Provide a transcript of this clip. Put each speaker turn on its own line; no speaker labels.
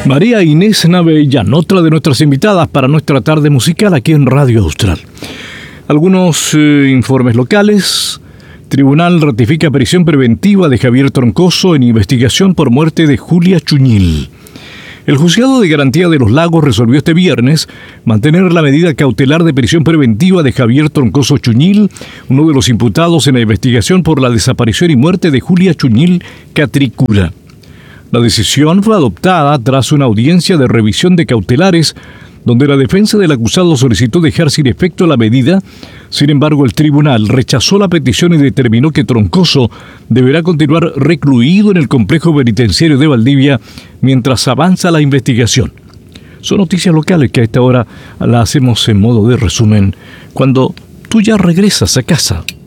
María Inés Navellán, otra de nuestras invitadas para nuestra tarde musical aquí en Radio Austral. Algunos informes locales. Tribunal ratifica prisión preventiva de Javier Troncoso en investigación por muerte de Julia Chuñil. El Juzgado de Garantía de los Lagos resolvió este viernes mantener la medida cautelar de prisión preventiva de Javier Troncoso Chuñil, uno de los imputados en la investigación por la desaparición y muerte de Julia Chuñil Catricula. La decisión fue adoptada tras una audiencia de revisión de cautelares, donde la defensa del acusado solicitó dejar sin efecto la medida. Sin embargo, el tribunal rechazó la petición y determinó que Troncoso deberá continuar recluido en el complejo penitenciario de Valdivia mientras avanza la investigación. Son noticias locales que a esta hora las hacemos en modo de resumen cuando tú ya regresas a casa.